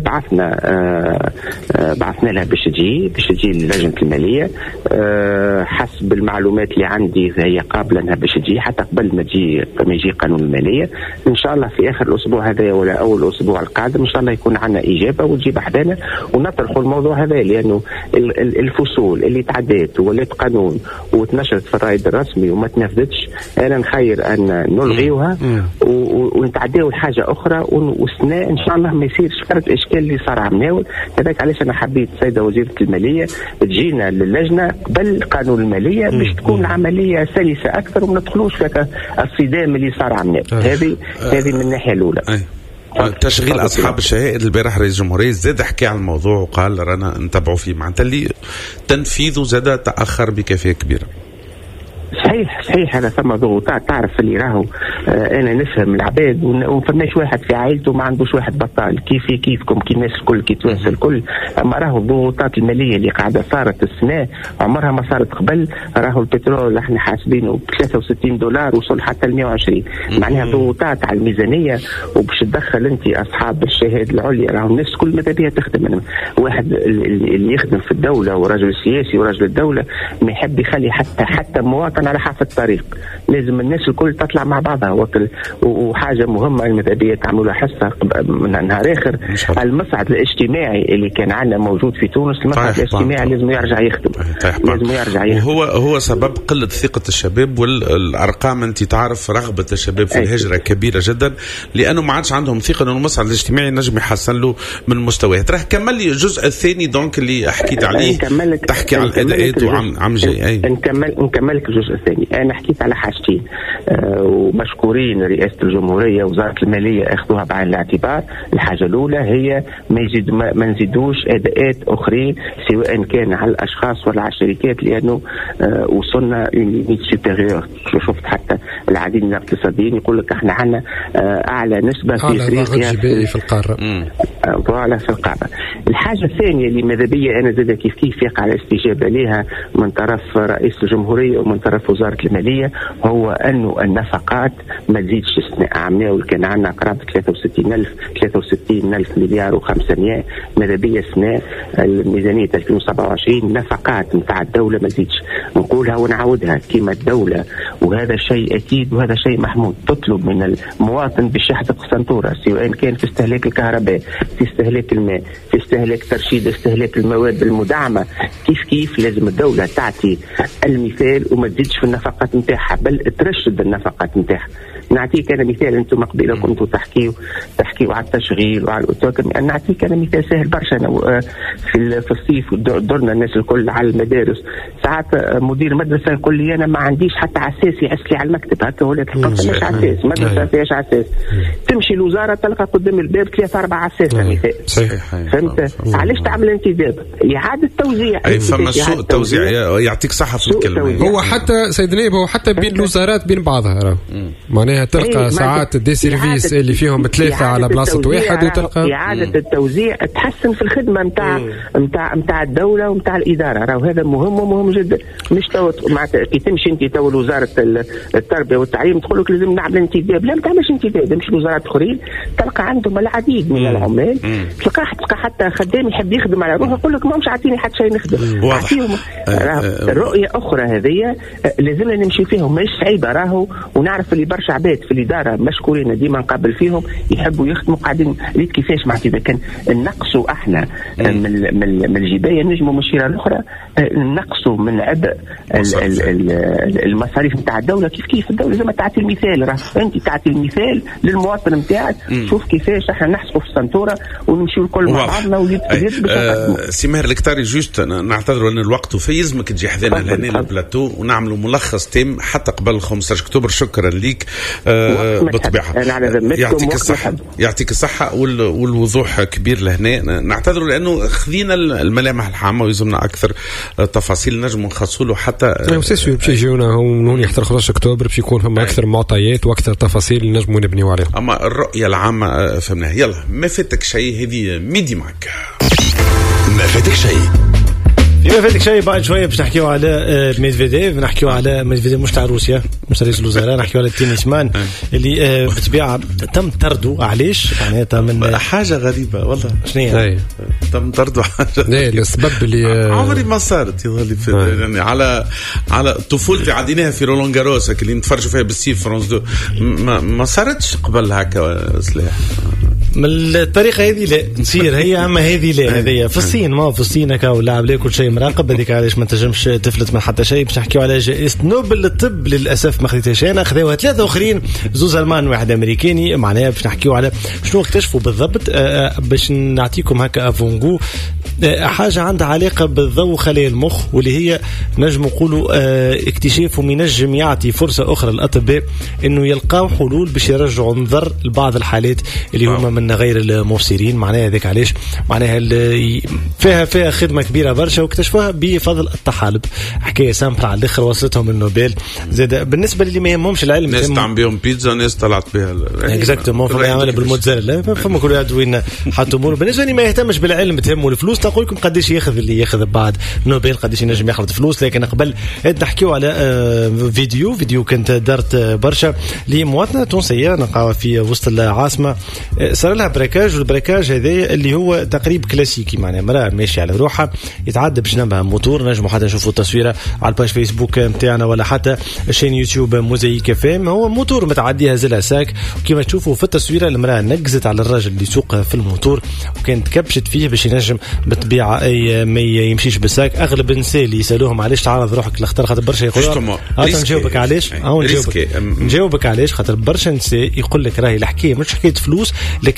بعثنا لها باش تجي للجنة المالية. حسب المعلومات اللي عندي هي قابلة انها باش تجي حتى قبل ما يجي قانون المالية. ان شاء الله في اخر الاسبوع هذا ولا اول الاسبوع القادم ان شاء الله يكون عندنا اجابة وتجي بحدنا ونطرحوا الموضوع هذا، لانه الفصول اللي تعدات وولات قانون وتنشرت في الرائد الرسمي وما تنفذتش، انا نخير ان نلغيوها ونتعداو لحاجة اخرى ان شاء الله ما يصيرش فرق الاشكال اللي صار عمناول. هذاك علاش انا حبيت السيده وزيره الماليه تجينا للجنه قبل قانون الماليه باش تكون العمليه سلسه اكثر وما ندخلوش في الصدام اللي صار عمناول. هذه من الناحيه الاولى. تشغيل اصحاب الشهائر البارح رئيس الجمهوريه زاد حكى عن الموضوع وقال رانا نتبعوا فيه، معناتها اللي تنفيذه زاد تاخر بكثافه كبيره. صحيح هذا ثم ضغوطات. تعرف اللي راهو انا نفهم العباد وفماش واحد في عائلته ما عندوش واحد بطال كيفكم كي الناس الكل كي توانس الكل، اما راهو الضغوطات الماليه اللي قاعده صارت السنه عمرها ما صارت قبل. راهو البترول احنا حاسبينه ب $63 وصل حتى ل 120. معناها ضغوطات على الميزانيه وباش تدخل انت اصحاب الشهاده العليا. راهو الناس كل ماذا بها تخدم. واحد اللي يخدم في الدوله ورجل سياسي ورجل الدوله ما يحب يخلي حتى مواطن على حافة الطريق. لازم الناس الكل تطلع مع بعضها. وحاجة مهمة المذهبية تعملوا حصة من نهار آخر. المصعد الاجتماعي اللي كان عندنا موجود في تونس، المصعد الاجتماعي لازم يرجع يخدم. هو سبب قلة ثقة الشباب، والأرقام أنت تعرف رغبة الشباب في الهجرة كبيرة جدا لأنه ما عادش عندهم ثقة أنه المصعد الاجتماعي نجم يحسن له من مستواه. ترى كمل لي الجزء الثاني دونك اللي حكيت عليه، تحكي عن الأداءات وعن جاي. نكمل الجزء الثاني. الثاني. أنا حكيت على حاجتين ومشكورين رئاسة الجمهورية وزارة المالية أخذوها بعين الاعتبار. الحاجة الأولى هي ما نزيدوش أداءات أخرين سواء كان على الأشخاص ولا على الشركات، لأنه وصلنا ليميت سوبيريور. شفت حتى العديد من الاقتصاديين يقول لك احنا عندنا أعلى نسبة في أفريقيا في القارة في القارة. الحاجة الثانية اللي ماذا بيا أنا زاد كيف يقع على استجابة لها من طرف رئيس الجمهورية ومن طرف وزارة المالية، هو أنه النفقات ما تزيدش استثناء عام. كان عندنا قرابة 63,000 مليار و500. ماذا بيا استثناء الميزانية 2027 نفقات نتاع الدولة ما تزيدش. نقولها ونعودها كما الدولة، وهذا شيء أكيد وهذا شيء محمود، تطلب من المواطن باش يحدق السنتورة سواء كان في استهلاك الكهرباء، في استهلاك الماء، في استهلاك ترشيد استهلاك المواد المدعمة. كيف لازم الدولة تعطي المثال وما تزيدش في النفقات نتاعها، بل ترشد النفقات نتاعها. نعطيك أنا مثال، أنتم قبيلة كنتوا تحكيوا على التشغيل وعلى الأوتوكم. نعطيك أنا مثال سهل برشا. أنا في الصيف درنا الناس الكل على المدارس، ساعات مدير مدرسة يقول لي أنا ما عنديش حتى عساس يعس لي على المكتب، هكا ولا تلقى مش عساس، مدرسة فيهاش عساس. تمشي الوزارة تلقى قدام الباب 3-4 عساس مثال. فهمت؟ علاش تعمل انتداب؟ إعادة توزيع. أي فما سوء توزيع. يعطيك صحة في الكلمة. هو حتى سيد نائب هو حتى بين الوزارات بين بعضها معناها تلقى ساعات دي سيرفيس اللي فيهم 3 على بلاصة واحد، وتلقى إعادة التوزيع تحسن في الخدمة متاع الدولة ومتاع الإدارة. راهو هذا مهم جدا. مش كي تمشي انت تو وزارة التربية والتعليم تقول لك لازم نعمل انتداب، لا ما تعملش انتداب. مش وزارات اخرين تلقى عندهم العديد من العمال، تلقى حتى خدام يحب يخدم على روحه يقول لك ما مش عاطيني حتى شيء نخدم. عطيهم رؤية أخرى هذه لازمنا نمشي فيهم. مش عيبة راهو، ونعرف اللي برشا عباد في الإدارة مشكورين ديما نقابل فيهم يحبوا يخدموا قاعدين ريت كيفاش مع إذا كان نقصوا احنا من الجباية نجموا مشيرة الأخرى نقصوا من عبء المصاريف نتاع الدولة. كيف الدولة لازم تعطي المثال. راه أنت تعطي المثال للمواطن نتاعك. شوف كيفاش احنا نحسبوا في السنتورة ونمشيو الكل مع بعضنا ويد سي ماهر الكتاري. جوست نعتذروا ان الوقت وفي يلزمك تجي حذانا لهنا البلاتو ونعملوا ملخص تام حتى قبل 15 اكتوبر. شكرا ليك بالطبيعة. يعطيك الصحة والوضوح كبير لهنا. نعتذروا لانه خذينا الملامح العامة ويلزمنا اكثر تفاصيل نجم نخصصوا له حتى سيسيو باش يجيونا هون يحضر 15 اكتوبر باش يكون فما اكثر معطيات واكثر تفاصيل نجموا نبنيو عليها. اما الرؤية العامة فهمناها. يلا ما فاتك شيء هذه ميدي معك. ما فاتك شيء. فيما فاتك شيء بعد شويه باش نحكيو على ميدفيديف. نحكيو على ميدفيديف مش تاع روسيا مش رئيس الوزراء. نحكيو على التنس مان اللي بطبيعه تم طرده. علاش؟ معناتها من حاجه غريبه والله. شنو هي؟ تم طرده حاجه. لا السبب اللي عمري ما صارت يظهر لي يعني على طفولتي عديناها في رولان جاروس اللي نتفرجوا فيها بالسيف فرانس 2 ما صارتش قبل هكا سلاح من الطريقه هذه. لا تصير هي اما هذه لا هذه في الصين. ما في الصين هكا واللاعب لا كل شيء مراقب. هذيك علاش ما تنجمش تفلت من حتى شيء. باش نحكيو على جائزة نوبل للطب. للاسف ما خذيتهاش انا، خذوها 3 اخرين، 2 المان واحد امريكاني. معناها باش نحكيو على شنو اكتشفوا بالضبط. باش نعطيكم هكا افونغو حاجه عندها علاقه بالضوء خلايا المخ، واللي هي نجم نقولوا اكتشافه ينجم يعطي فرصه اخرى للاطباء انه يلقاو حلول باش يرجعوا نظر لبعض الحالات اللي هما من غير المبصرين. معناها هذاك علاش معناها فيها خدمه كبيره برشا واكتشفوها بفضل الطحالب. حكايه سامبل على الاخر وصلتهم النوبل. زاد بالنسبه للي ما يهمهمش العلم ناس تعمل بهم بيتزا ناس طلعت بها اكزاكتومون فما يعملها بالموتزاريلا. فما كل واحد وين حطوا امور. بالنسبه لي ما يهتمش بالعلم تهمه الفلوس. نقول لكم قداش ياخذ اللي ياخذ بعد نوبل قداش ينجم ياخذ فلوس. لكن قبل نحكيو على فيديو كنت دارت برشا لمواطنه تونسيه نلقاوها في وسط العاصمه. صار لها براكاج، والبراكاج هذا اللي هو تقريب كلاسيكي. معناها مراه ماشيه على روحها يتعدى بجنبها موتور. نجموا حتى نشوفوا التصويره على الباج فيسبوك نتاعنا ولا حتى شين يوتيوب موزايك فام. هو موتور متعديها زلها ساك. وكما تشوفوا في التصويره المراه نقزت على الراجل اللي يسوق في الموتور وكانت كبشت فيه باش ينجم بالطبيعه اي ما يمشيش بالساك. اغلب النساء اللي يسالوهم علاش تعرض روحك للخطر خاطر برشا يقولوا نجاوبك علاش. نجاوبك علاش خاطر برشا نساء يقول لك راهي الحكايه مش حكايه فلوس لكن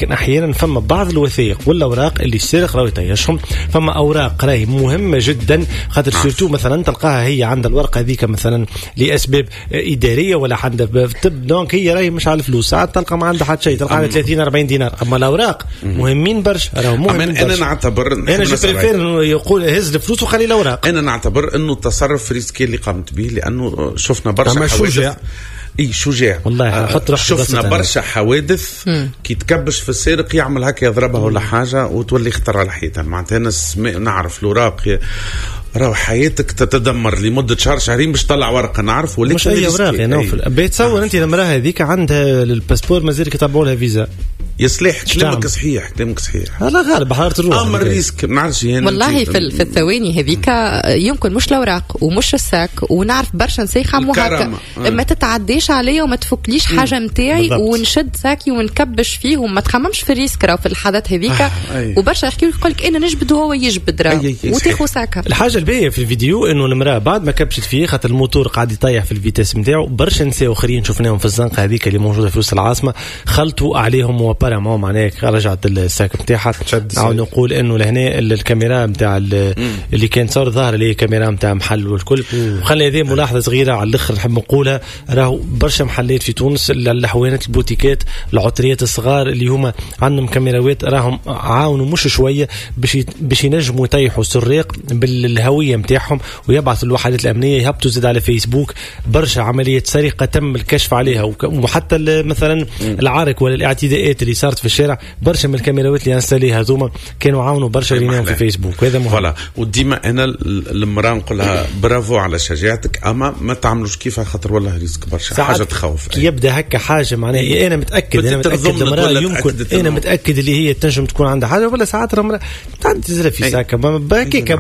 ولكن احيانا فما بعض الوثائق والاوراق اللي السارق راهو يطيشهم. فما اوراق راهي مهمه جدا خاطر سورتو مثلا تلقاها هي عند الورقه هذيك مثلا لاسباب اداريه ولا عندها طب، دونك هي راهي مش على الفلوس، ساعات تلقى ما عندها حتى شيء، تلقى عندها 30 40 دينار. اما الاوراق مهمين برشا، راهو مهمين برشا. انا نعتبر انا بريفير انه يقول هز الفلوس وخلي الاوراق. انا نعتبر انه التصرف ريسكي اللي قامت به، لانه شفنا برشا شجاع. اي شجاع والله. شفنا برشا حوادث كي تكبش في السارق يعمل هكا يضربها ولا حاجه وتولي خطر على الحيطان. معناتها انا نعرف الاوراق راهو حياتك تتدمر لمده شهر شهرين باش تطلع ورقه، نعرف ولكن مش اي اوراق يا نوفل. بيتصور انت المراه هذيك عندها الباسبور مازال يطبعوا لها فيزا. يصلح كلامك صحيح، كلامك صحيح. لا غالب حارة الروح. امر الريسك ما نعرفش يعني والله في الثواني هذيك يمكن مش الاوراق ومش الساك، ونعرف برشا نسيخه وهكا ما تتعديش عليا وما تفكليش حاجه نتاعي ونشد ساكي ونكبش فيه وما تخممش في الريسك راهو في الحالات هذيك. وبرشا يحكي يقول لك انا نجبد وهو يجبد راهو وتاخذ ساكه. الحاجه الباهيه في الفيديو انه المراه بعد ما كبشت فيه خاطر الموتور قاعد يطيح في الفيتاس نتاعو، برشا نساء اخرين شفناهم في الزنقه هذيك اللي موجوده في وسط العاصمه خلطوا عليهم وبارامون معناها رجعت الساك نتاعها. نعاود نقول انه لهنا الكاميرا نتاع اللي كان صار ظاهر اللي هي كاميرا نتاع محل والكل. وخلي هذه ملاحظه صغيره على الاخر نحب نقولها، راهو برشا محلات في تونس الحوانت البوتيكات العطريات الصغار اللي هما عندهم كاميراوات راهم عاونوا مش شويه باش ينجموا يطيحوا السراق بالهويه نتاعهم ويبعثوا الوحدات الامنيه يهبطوا زاد على فيسبوك. برشا عمليه سرقه تم الكشف عليها، وحتى مثلا العارك ولا الاعتداءات اللي صارت في الشارع برشا من الكاميراوات اللي انستالي هذوما كانوا عاونوا برشا اللي في فيسبوك. وهذا مهم. وديما انا المراه نقولها برافو على شجاعتك، اما ما تعملوش كيفها خاطر والله ريسك برشا حاجه تخوف. كي يبدا هكا حاجه معناها انا متاكد المراه يمكن انا متاكد اللي هي تنجم تكون عندها حاجه، ولا ساعات المراه تنزل في ساكه باكيك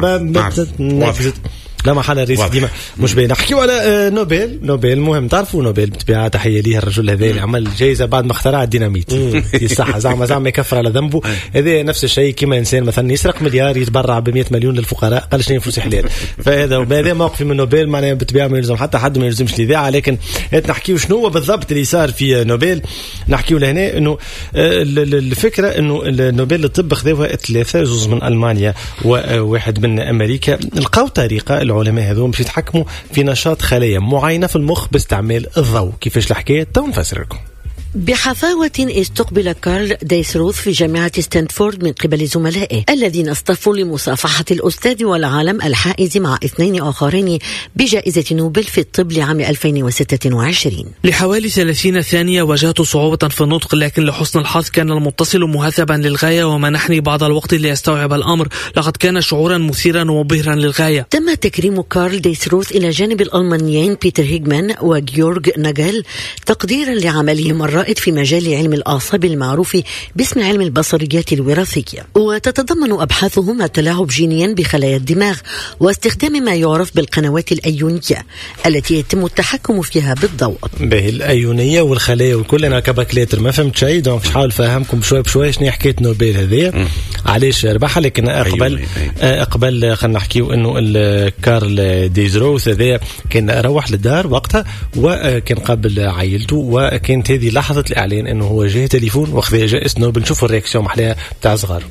لا محل الرئيس ديما مش بين. نحكيو على نوبل مهم. تعرفوا نوبل بطبيعه تحيه ليه الرجل هذا اللي عمل جائزه بعد ما اخترع الديناميت. صح زعما يكفر على ذنبه. هذا نفس الشيء كما انسان مثلا يسرق مليار يتبرع ب100 مليون للفقراء قال شنو فلوس حلال. فهذا موقف من نوبل معناها بطبيعه ما يلزم حتى حد ما يلزمش الاذاعه. لكن نحكيو شنو هو بالضبط اللي صار في نوبل. نحكيو لهنا انه الفكره انه نوبل الطب خذوها 3 جزء من المانيا وواحد من امريكا. لقاو طريقه العلماء هذول باش يتحكموا في نشاط خلايا معينه في المخ باستعمال الضوء. كيفاش الحكايه تو نفسر لكم. بحفاوة استقبل كارل دايسروث في جامعة ستانفورد من قبل زملائه الذين اصطفوا لمصافحة الأستاذ والعالم الحائز مع 2 آخرين بجائزة نوبل في الطب لعام 2026. لحوالي 30 ثانية واجهت صعوبة في النطق، لكن لحسن الحظ كان المتصل مهذبا للغاية ومنحني بعض الوقت لأستوعب الأمر. لقد كان شعورا مثيرا ومبهرا للغاية. تم تكريم كارل دايسروث إلى جانب الألمانيين بيتر هيغمان وجيورغ ناجل تقديرا لعملهم الرائد في مجال علم الأعصاب المعروف باسم علم البصريات الوراثية. وتتضمن أبحاثهم التلاعب جينيا بخلايا الدماغ واستخدام ما يعرف بالقنوات الأيونية التي يتم التحكم فيها بالضوء. به الأيونية والخلايا والكل. أنا كباكليتر ما فهمت شيء، دونك حاول أفهمكم شوي بشوي شنو حكاية نوبل هذه علاش ربحها. لكن قبل خلينا نحكيو إنه كارل دايسروث هذا كان روح للدار وقتها وكان قبل عائلته، وكانت هذه لحظة الإعلان إنه هو جه تليفون وأخذ جائزة نوبل. نشوفوا الرياكسيون محلها بتاع صغار.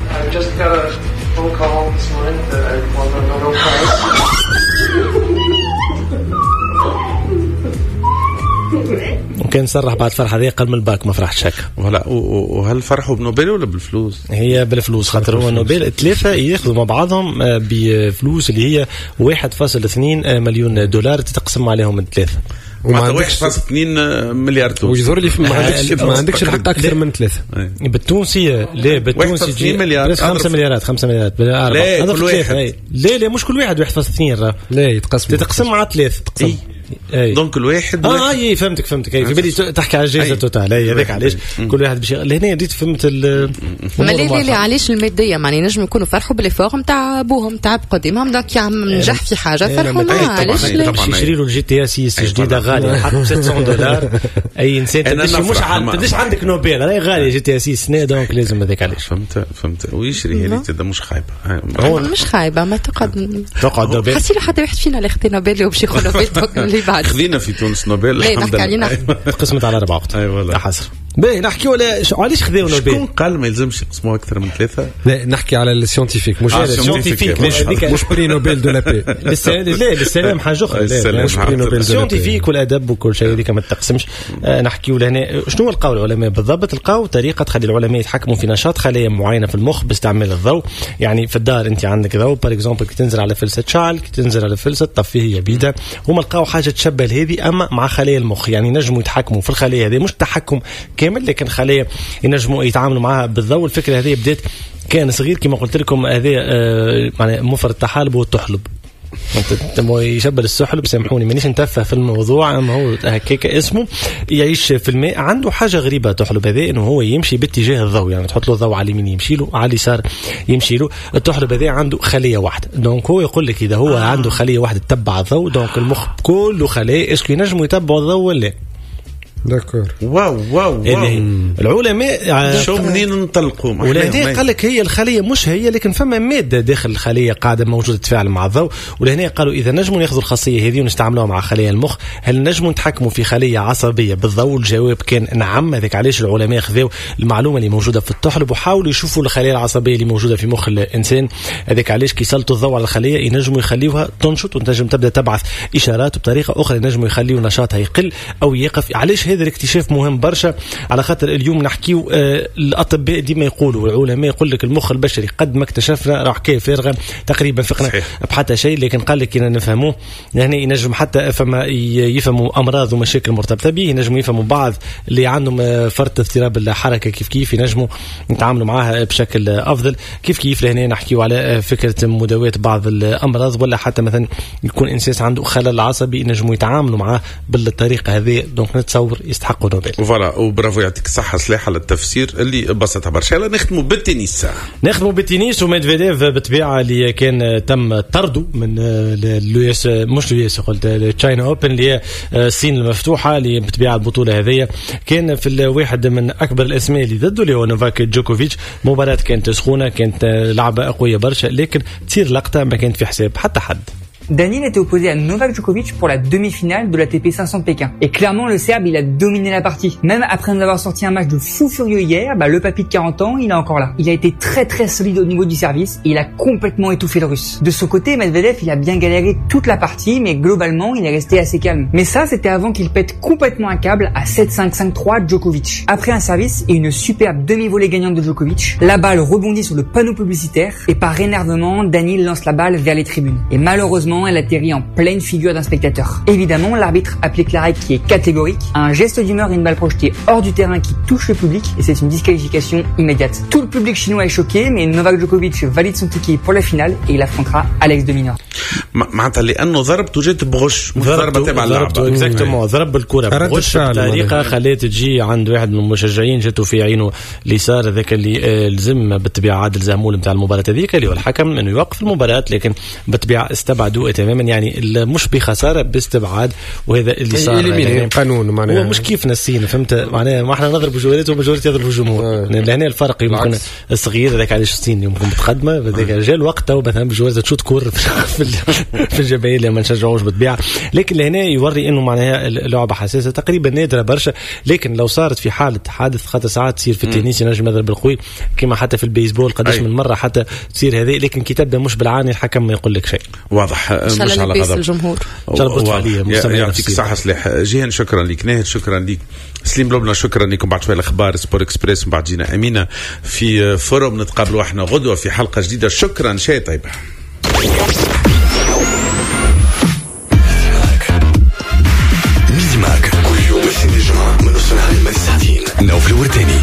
وكان صرح بعد فرحة ذي قل من الباك ما فرحت شك. وهل فرحوا بنوبل ولا بالفلوس؟ هي بالفلوس خاطر هو نوبل 3 ياخذوا مع بعضهم بفلوس اللي هي 1.2 مليون دولار تتقسم عليهم 3. وما عندكش 1.2 مليار تونس. ويظهر لي ما عندكش الحق اكثر من 3 بالتونسيه. لا بالتونسي 2 مليار 5 مليارات 5 مليارات هذا كل واحد. لا مش كل واحد 1.2 لا تتقسم على 3 تقسم. دونك الواحد اي فهمتك في بالي تحكي على الجائزه توتال. هذاك علاش كل واحد باش لهنا ريت فهمت ليه علاش الماديه معني نجم يكونوا فرحوا بالافور نتاع ابوهم تعب قدامهم دونك يعمل نجح في حاجه فرحوا معاه. علاش يشري له الجي تي اس 6 جديده غاليه حتى $700. اي انسان مش عندك نوبل راهي غاليه جي تي اس 6 دونك لازم هذاك علاش فهمت ويشري هذه مش خايبه. هو مش خايبه ما تقعد نوبل. حسينا حتى واحد فينا اللي اخذ نوبل وباش ياخذ نوبل بعد خذينا في تونس نوبل الحمد لله قسمت على 4 وقت. اي والله حسر. باهي نحكي ولا علاش خذاو نوبل؟ شكون قال ما يلزمش يقسموها اكثر من 3؟ لا نحكي على السيونتيفيك مش السيونتيفيك مش بري نوبل دو لا بي. لا للسلام حاجه اخرى. مش بري نوبل السيونتيفيك والادب وكل شيء هذيك ما تقسمش. نحكيوا لهنا شنو لقاو العلماء بالضبط؟ لقاو طريقه تخلي العلماء يتحكموا في نشاط خلايا معينه في المخ باستعمال الضوء. يعني في الدار انت عندك ضوء بار اكزومبل كي تنزل على فلسه شعل كي تنزل على فلسه طفيه هي بيدا. هما لقاو حاجه تشبه لهذه اما مع خلايا المخ. يعني نجموا يتحكموا في الخلايا هذه مش تحكم كامل لكن خلايا ينجموا يتعاملوا معها بالضوء. الفكره هذه بدات كان صغير كما قلت لكم هذا يعني مفرد التحالب والتحلب. انت يشبه السحلب سامحوني مانيش نتفه في الموضوع اما هو هكاك اسمه. يعيش في الماء عنده حاجه غريبه تحلب هذا انه هو يمشي باتجاه الضوء. يعني تحط له الضوء على اليمين يمشي له على اليسار يمشي له. التحلب هذا عنده خليه واحده دونك هو يقول لك اذا هو عنده خليه واحده تتبع الضوء دونك المخ كله خلايا اسكو ينجموا يتبعوا الضوء ولا داكور. واو العلماء شو منين ننطلقوا ولهنا قال لك هي الخليه مش هي لكن فما ماده داخل الخليه قاعده موجوده تتفاعل مع الضوء. ولهنا قالوا اذا نجموا ناخذوا الخاصيه هذه ونستعملوها مع خلايا المخ هل نجموا نتحكموا في خليه عصبيه بالضوء؟ الجواب كان نعم. هذاك علاش العلماء خذوا المعلومه اللي موجوده في التحلب وحاولوا يشوفوا الخلايا العصبيه اللي موجوده في مخ الانسان. هذاك علاش كي يسلطوا الضوء على الخليه ينجموا يخليوها تنشط وتنجم تبدا تبعث اشارات وبطريقه اخرى ينجموا يخليوا نشاطها يقل او يقف. علاش هذا الاكتشاف مهم برشا؟ على خاطر اليوم نحكيو الاطباء ديما يقولوا والعلماء يقول لك المخ البشري قد ما اكتشفنا راح كيف فارغه تقريبا فقنا بحتى شيء. لكن قال لك كنا نفهموه يعني ينجم حتى فما يفهموا امراض ومشاكل مرتبطه به. ينجموا يفهموا بعض اللي عندهم فرط اضطراب الحركه كيف ينجموا يتعاملوا معها بشكل افضل. كيف لهنا نحكيو على فكره مداواه بعض الامراض ولا حتى مثلا يكون انسان عنده خلل عصبي ينجموا يتعاملوا معاه بالطريقه هذه. دونك نتصور يستحقوا نوبل. فوالا وبرافو يعطيك الصحة صلاح على التفسير اللي بسطها برشا. نختموا بالتنس وميدفيديف بالطبيعة اللي كان تم طرده من اليو اس مش اليو اس قلت التشاينا اوبن اللي هي الصين المفتوحة اللي بالطبيعة البطولة هذه كان في واحد من أكبر الأسماء اللي ضده اللي هو نوفاك جوكوفيتش. مباراة كانت سخونة كانت لعبة قوية برشا لكن تصير لقطة ما كانت في حساب حتى حد. Daniil était opposé à Novak Djokovic pour la demi-finale de l'ATP 500 de Pékin. Et clairement, le Serbe, il a dominé la partie. Même après nous avoir sorti un match de fou furieux hier, le papy de 40 ans, il est encore là. Il a été très très solide au niveau du service et il a complètement étouffé le Russe. De son côté, Medvedev, il a bien galéré toute la partie, mais globalement, il est resté assez calme. Mais ça, c'était avant qu'il pète complètement un câble à 7-5, 5-3 Djokovic. Après un service et une superbe demi-volée gagnante de Djokovic, la balle rebondit sur le panneau publicitaire et par énervement, Daniil lance la balle vers les tribunes. Et malheureusement, elle atterrit en pleine figure d'un spectateur. Évidemment, l'arbitre applique la règle qui est catégorique, un geste d'humeur et une balle projetée hors du terrain qui touche le public et c'est une disqualification immédiate. Tout le public chinois est choqué, mais Novak Djokovic valide son ticket pour la finale et il affrontera Alex de Minaur. معناتها لانه ضربته جات بغش ضربه تبع اللعبه اكزاكتومون ضرب الكره بغش بطريقه خلات تجي عند واحد من المشجعين جاتو في عينه اليسار. هذاك اللي لزم بالطبيعه عادل زعمول نتاع المباراه هذيك اللي هو الحكم انه يوقف المباراه لكن بالطبيعه استبعدوا تماما يعني مش بخساره باستبعاد. وهذا اللي صار يعني قانون معناها هو مش كيف نسينا فهمت معناها ما احنا نضرب جولات ومجوريتي يضرب الجمهور. لهنا الفرق يمكن الصغير هذاك علاش الصين يمكن متقدمه هذاك جا الوقت تو مثلا بجوازه تشوت كور في الجماهير اللي ما نشجعوش بالطبيعه. لكن لهنا يوري انه معناها اللعبه حساسه تقريبا نادره برشا. لكن لو صارت في حاله حادث خاطر ساعات تصير في التنس ينجم يضرب بالقوي كما حتى في البيسبول قداش من مره حتى تصير هذه. لكن كي تبدا مش بالعاني الحكم ما يقول لك شيء واضح مش على غضب الجمهور. يعطيك الصحه صلاح. جيهان شكرا لك. ناهد شكرا لك. سليم لبنى شكرا لكم. بعد شويه الاخبار سبور اكسبريس وبعد جينا امينه في فوروم. نتقابلوا احنا غدوه في حلقه جديده. شكرا شيء طيبه. ميدي ماك كل يوم الاثنين الجمعة من نص النهار لما الساعتين نوف الورداني.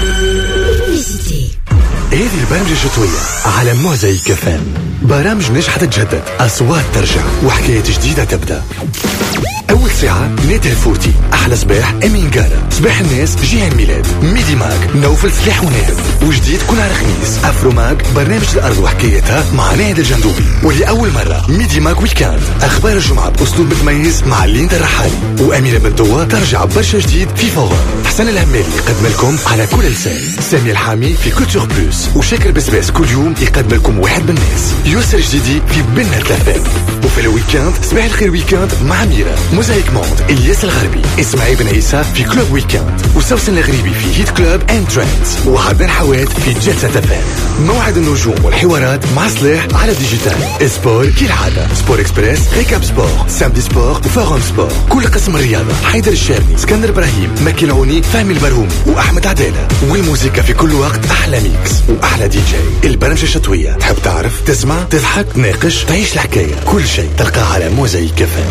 هذه البرامج الشتوية على موزايك فام. برامج نجحت تتجدد أصوات ترجع وحكايات جديدة تبدأ. أول ساعة نادر الفورتي أحلى صباح أمين قارة صباح الناس جيهان ميلاد ميدي ماك نوفل سلاح وناهد وجديد كل نهار خميس أفرو ماك برنامج الأرض وحكايتها مع ناهد الجندوبي. ولأول مرة ميدي ماك ويكاند أخبار الجمعة بأسلوب متميز مع ليندا الرحالي وأمينة بنتوة ترجع برشا جديد في فوغر. حسن الهمالي يقدم لكم على كل لسان. سامي الحامي في كولتور بلوس وشاكر بسباس كل يوم يقدم لكم واحد بالناس. يسر جديدي في بنة الثلاثين. وفي الويكاند صباح الخير ويكاند مع ميرا موزايك موند الياس الغربي، اسماعيل بن عيسى في كلوب ويكند، وسوسن الغريبي في هيت كلوب اند ترندز، وعبان حواد في جلسة تفاهم. موعد النجوم والحوارات مع صليح على ديجيتال. سبور كالعادة، سبور اكسبريس، ريكاب سبور، سامدي سبور وفورم سبور. كل قسم الرياضة، حيدر الشارني، اسكندر ابراهيم، مكي العوني، فهمي البرهومي واحمد عدالة. والموسيقى في كل وقت احلى ميكس واحلى دي جي. البرامج الشتوية، تحب تعرف، تسمع، تضحك، تناقش، تعيش الحكاية، كل شيء تلقاه على موزايك فام.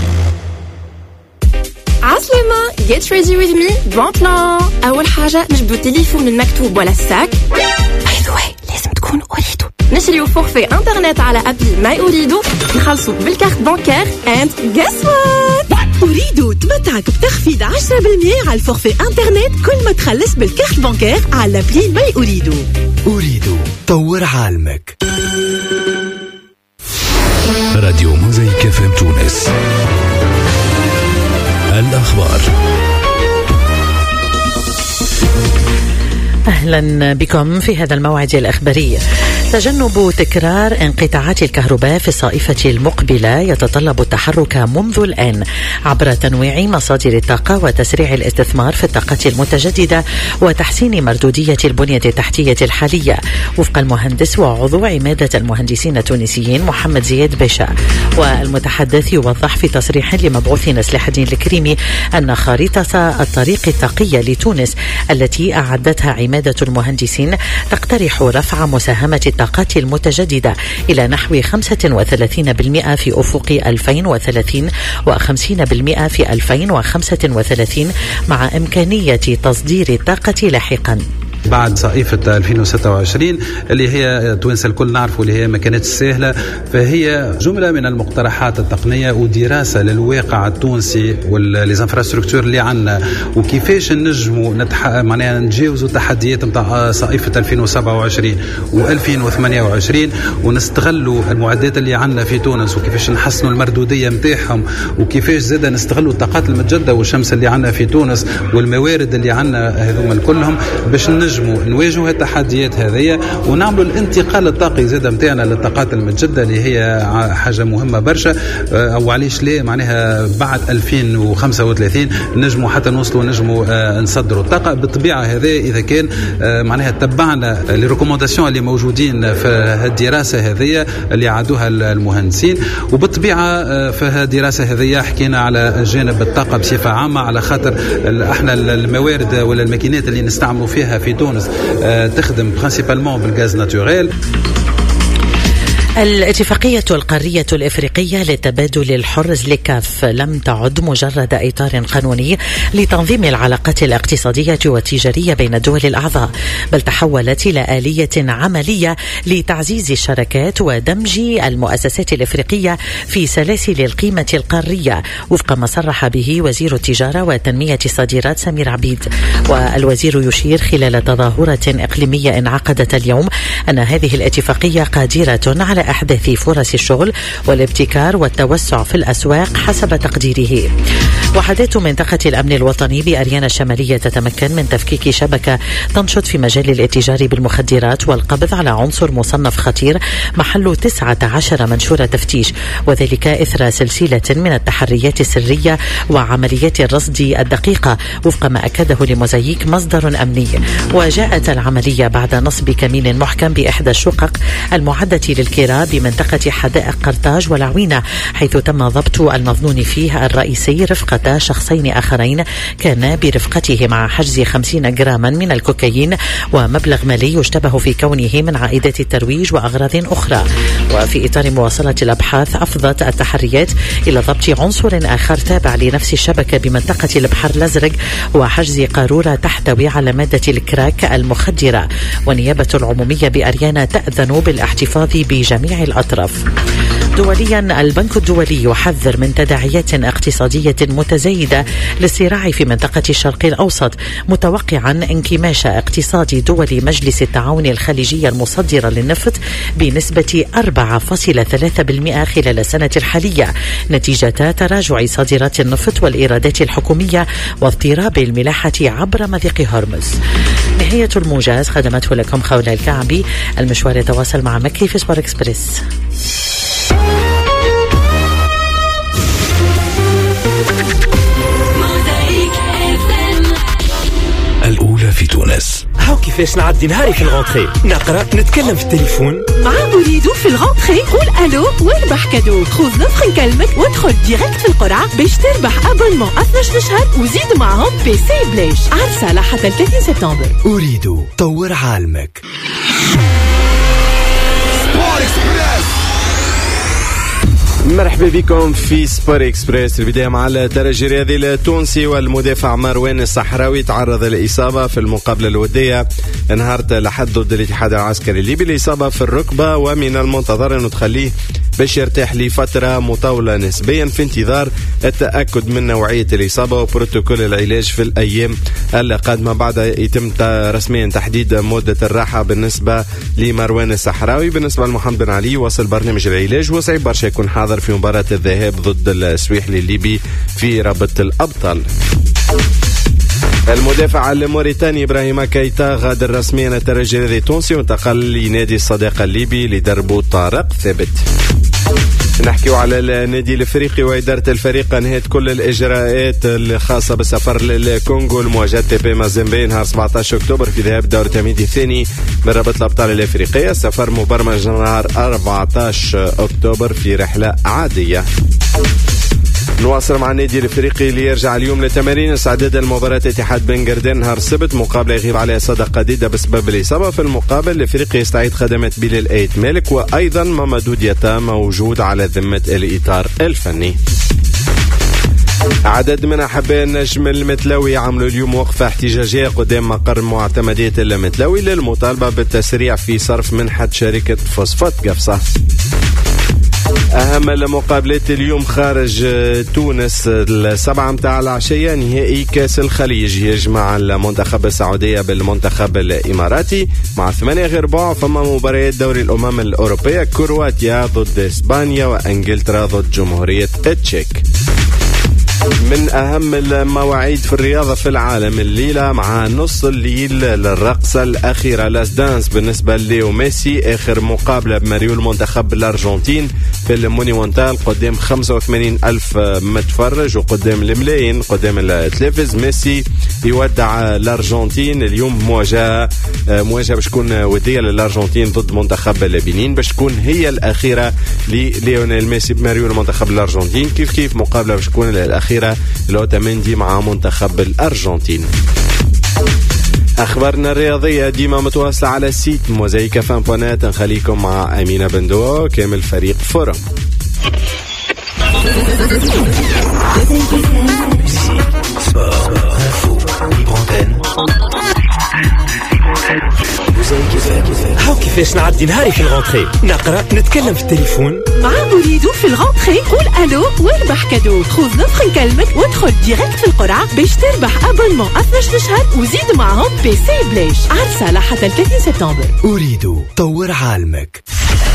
عسلامة، get ready with me bon plan. أول حاجة نجبدو التليفون المكتوب ولا الساك. by the way لازم تكون أوريدو. نشريو فورفي انترنت على أبل ماي أوريدو، نخلصو بالكارت بانكير and guess what؟ أوريدو تمتعك بتخفيض 10% على الفورفي انترنت كل ما تخلص بالكارت بانكير على أبل ماي أوريدو. أوريدو، طور عالمك. راديو موزايك فم تونس. الأخبار. أهلا بكم في هذا الموعد الأخباري. تجنب تكرار انقطاعات الكهرباء في الصيفة المقبلة يتطلب التحرك منذ الآن عبر تنويع مصادر الطاقة وتسريع الاستثمار في الطاقة المتجددة وتحسين مردودية البنية التحتية الحالية، وفق المهندس وعضو عمادة المهندسين التونسيين محمد زياد باشا. والمتحدث يوضح في تصريح لمبعوثنا سلاح الدين الكريمي أن خريطة الطريق الطاقية لتونس التي أعدتها عمادة المهندسين تقترح رفع مساهمة الطاقات المتجددة إلى نحو 35% في أفق 2030 و50% في 2035 مع إمكانية تصدير الطاقة لاحقا. بعد صيفة 2026 اللي هي توينس الكل نعرفوا اللي هي ما كانتش سهلة، فهي جملة من المقترحات التقنية ودراسة للواقع التونسي والانفراستراكتور اللي عندنا وكيفاش نجموا معناها نتجاوزوا التحديات نتاع صيفة 2027 و2028 ونستغلوا المعدات اللي عندنا في تونس وكيفاش نحسنوا المردودية نتاعهم وكيفاش زادا نستغلوا الطاقات المتجددة والشمس اللي عندنا في تونس والموارد اللي عندنا هذوما كلهم باش نجموا نواجهوا التحديات هذه ونعملوا الانتقال الطاقي زاده نتاعنا للطاقات المتجدده اللي هي حاجه مهمه برشا. او علاش لا معناها بعد 2035 نجموا حتى نجموا نصدروا الطاقه بالطبيعه. هذا اذا كان معناها تبعنا لي ريكومونداسيون اللي موجودين في الدراسه هذه اللي عادوها المهندسين، وبالطبيعه في الدراسه هذه حكينا على جانب الطاقه بصفه عامه على خاطر احنا الموارد ولا الماكينات اللي نستعملوا فيها في تونس تخدم برينسيبالمون بالغاز ناتوريل. الاتفاقية القارية الإفريقية للتبادل الحر زليكاف لم تعد مجرد إطار قانوني لتنظيم العلاقات الاقتصادية والتجارية بين الدول الأعضاء، بل تحولت إلى آلية عملية لتعزيز الشراكات ودمج المؤسسات الإفريقية في سلاسل القيمة القارية، وفق ما صرح به وزير التجارة وتنمية الصادرات سمير عبيد. والوزير يشير خلال تظاهرة إقليمية انعقدت اليوم أن هذه الاتفاقية قادرة على أحداث فرص الشغل والابتكار والتوسع في الأسواق حسب تقديره. وحدات منطقة الأمن الوطني بأريانا الشمالية تتمكن من تفكيك شبكة تنشط في مجال الاتجار بالمخدرات والقبض على عنصر مصنف خطير محل 19 منشور تفتيش، وذلك إثر سلسلة من التحريات السرية وعمليات الرصد الدقيقة، وفق ما أكده لموزايك مصدر أمني. وجاءت العملية بعد نصب كمين محكم بإحدى الشقق المعدة للكراء بمنطقة حدائق قرطاج والعوينة، حيث تم ضبط المظنون فيه الرئيسي رفقة شخصين آخرين كان برفقته مع حجز 50 جراما من الكوكايين ومبلغ مالي يشتبه في كونه من عائدات الترويج وأغراض أخرى. وفي إطار مواصلة الأبحاث أفضت التحريات إلى ضبط عنصر آخر تابع لنفس الشبكة بمنطقة البحر الأزرق وحجز قارورة تحتوي على مادة الكراك المخدرة. والنيابة العمومية بأريانا تأذن بالاحتفاظ بجميع الأطراف. دوليا، البنك الدولي يحذر من تداعيات اقتصادية متزايدة للصراع في منطقة الشرق الأوسط، متوقعا انكماش اقتصاد دول مجلس التعاون الخليجي المصدرة للنفط بنسبة 4.3% خلال السنة الحالية نتيجة تراجع صادرات النفط والإيرادات الحكومية واضطراب الملاحة عبر مضيق هرمز. نهاية الموجز خدمته لكم خولة الكعبي. المشوار يتواصل مع مكي في سبور إكسبريس. في تونس. هاو كيفاش نعدي نهاري في الغونتري، نقرا نتكلم في التليفون مع أريد في الغونتري. قول ألو واربح كادو. خذ نفخ نكلمك وادخل ديريكت في القرعة باش تربح أبونمون 12 شهر وزيد معهم بي سي بلاش. عرسة حتى 30 سبتمبر. أريد طور عالمك. مرحبا بكم في سبور اكسبريس. البداية مع الترجي الرياضي التونسي والمدافع مروان الصحراوي تعرض للإصابة في المقابلة الودية نهار الأحد ضد الاتحاد العسكري الليبي. الإصابة في الركبة ومن المنتظر أن تخليه باش يرتاح لفترة مطولة نسبيا في انتظار التأكد من نوعية الإصابة وبروتوكول العلاج في الأيام القادمة. بعد يتم رسميا تحديد مدة الراحة بالنسبة لمروان الصحراوي. بالنسبة لمحمد بن علي وصل برنامج العلاج وصعب برشا يكون حاضر في مباراة الذهاب ضد السويحلي الليبي في رابطة الأبطال. المدافع الموريتاني إبراهيم كايتا غادر رسميا الترجي الرياضي التونسي وانتقل لنادي الصداقة الليبي لدربه طارق ثابت. نحكيو على النادي الافريقي واداره الفريق انهت كل الاجراءات الخاصه بالسفر للكونغو لمواجهه تي بي مازيمبي نهار 17 اكتوبر في ذهاب الدور التمهيدي الثاني من رابطه الابطال الافريقيه. السفر مبرمج نهار 14 اكتوبر في رحله عاديه. نواصل مع النادي الافريقي اللي يرجع اليوم لتمارين استعداد المباراة اتحاد بن قردان نهار السبت، مقابله يغيب عليها صدى قديده بسبب الاصابه. في المقابل الافريقي يستعيد خدمات بلال ايت مالك وايضا مامادو دياتا موجود على ذمه الاطار الفني. عدد من أحباء النجم المتلوي عملوا اليوم وقفة احتجاجية قدام مقر معتمدية المتلوي للمطالبة بالتسريع في صرف منحة شركة فوسفات قفصة. أهم المقابلات اليوم خارج تونس 7 متاع العشية نهائي كاس الخليج يجمع المنتخب السعودية بالمنتخب الإماراتي مع 8 غير بعض. فما مباريات دوري الأمم الأوروبية كرواتيا ضد إسبانيا وإنجلترا ضد جمهورية التشيك. من أهم المواعيد في الرياضة في العالم الليلة مع نص الليل للرقصة الأخيرة لاس دانس بالنسبة لليو ميسي. آخر مقابلة بمريو المنتخب الأرجنتين في المونيمونتال قدام 85 ألف متفرج وقدام الملايين قدام التلفز. ميسي يودع الأرجنتين اليوم مواجهة باش تكون ودية للأرجنتين ضد منتخب البنين باش تكون هي الأخيرة لليونيل ميسي بمريو المنتخب الأرجنتين. كيف مقابلة باش تكون الأخيرة لوتاميندي مع منتخب الأرجنتين. أخبارنا الرياضية ديما متواصلة على السيت موزايك فان.net. نخليكم مع أمينة بندو كامل فريق فورم. هاو كيفاش نعدي نهاري في الغونتري، نقرا نتكلم في التليفون مع أريد في الغونتري. قول ألو واربح كادو. خذ نفخ نكلمك وادخل ديريكت في القرعة باش تربح أبونمون 12 شهر وزيد معهم بي سي بلاش. عرسة حتى 30 سبتمبر. أريد طور عالمك.